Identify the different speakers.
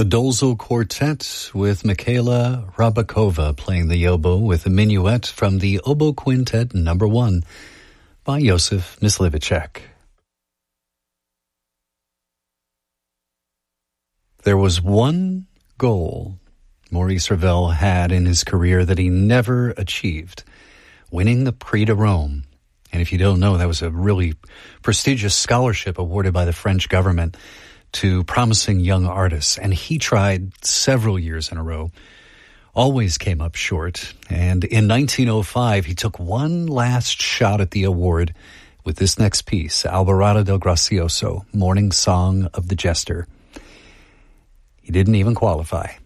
Speaker 1: The Dolzo Quartet with Michaela Rabakova playing the oboe with a minuet from the Oboe Quintet No. 1 by Josef Myslivicek. There was one goal Maurice Ravel had in his career that he never achieved, winning the Prix de Rome. And if you don't know, that was a really prestigious scholarship awarded by the French government to promising young artists. And he tried several years in a row, always came up short. And in 1905, he took one last shot at the award with this next piece, Alvarado del Gracioso, Morning Song of the Jester. He didn't even qualify.